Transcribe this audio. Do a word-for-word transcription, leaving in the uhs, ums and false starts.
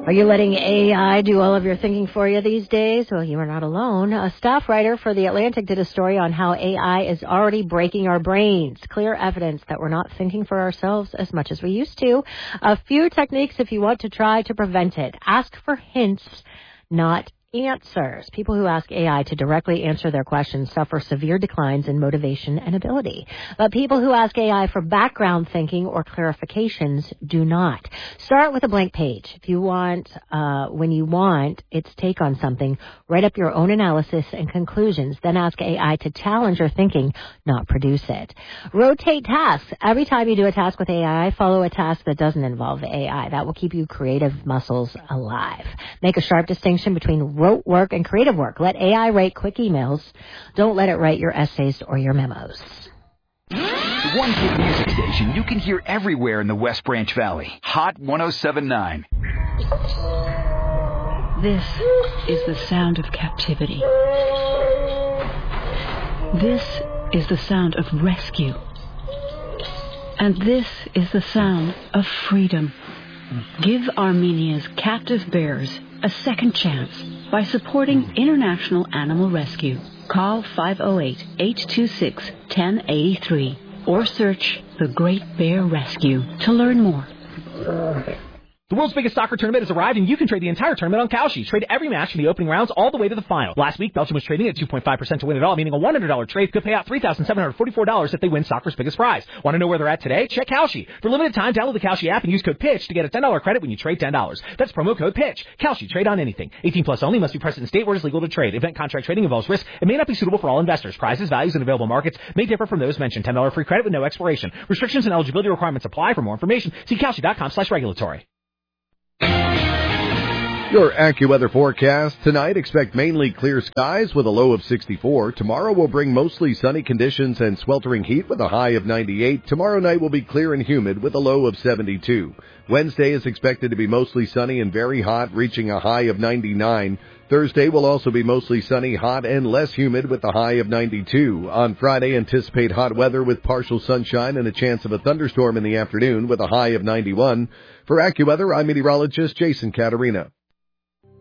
Are you letting A I do all of your thinking for you these days? Well, you are not alone. A staff writer for The Atlantic did a story on how A I is already breaking our brains. Clear evidence that we're not thinking for ourselves as much as we used to. A few techniques if you want to try to prevent it. Ask for hints, not answers. People who ask A I to directly answer their questions suffer severe declines in motivation and ability. But people who ask A I for background thinking or clarifications do not. Start with a blank page. If you want, uh, when you want its take on something, write up your own analysis and conclusions. Then ask A I to challenge your thinking, not produce it. Rotate tasks. Every time you do a task with A I, follow a task that doesn't involve A I. That will keep you creative muscles alive. Make a sharp distinction between rote work and creative work. Let A I write quick emails. Don't let it write your essays or your memos. The one hit music station you can hear everywhere in the West Branch Valley. Hot one oh seven point nine. This is the sound of captivity. This is the sound of rescue. And this is the sound of freedom. Give Armenia's captive bears a second chance by supporting International Animal Rescue. Call five oh eight, eight two six, one oh eight three or search The Great Bear Rescue to learn more. The world's biggest soccer tournament has arrived, and you can trade the entire tournament on Kalshi. Trade every match from the opening rounds all the way to the final. Last week, Belgium was trading at two point five percent to win it all, meaning a one hundred dollars trade could pay out three thousand seven hundred forty-four dollars if they win soccer's biggest prize. Want to know where they're at today? Check Kalshi. For limited time, download the Kalshi app and use code PITCH to get a ten dollars credit when you trade ten dollars. That's promo code PITCH. Kalshi. Trade on anything. eighteen plus only. Must be present in state where it is legal to trade. Event contract trading involves risk and may not be suitable for all investors. Prizes, values, and available markets may differ from those mentioned. ten dollars free credit with no expiration. Restrictions and eligibility requirements apply. For more information, see Kalshi.com slash regulatory. Your AccuWeather forecast. Tonight, expect mainly clear skies with a low of sixty-four. Tomorrow will bring mostly sunny conditions and sweltering heat with a high of ninety-eight. Tomorrow night will be clear and humid with a low of seventy-two. Wednesday is expected to be mostly sunny and very hot, reaching a high of ninety-nine. Thursday will also be mostly sunny, hot, and less humid with a high of ninety-two. On Friday, anticipate hot weather with partial sunshine and a chance of a thunderstorm in the afternoon with a high of ninety-one. For AccuWeather, I'm meteorologist Jason Caterina.